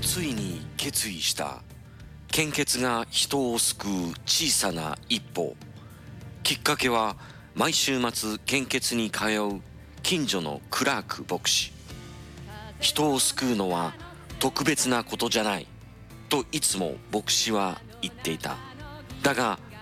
ついに決意した。献血が人を救う小さな一歩。きっかけは毎週末献血に通う近所のクラーク牧師。人を救うのは特別なことじゃないといつも牧師は言っていた。だが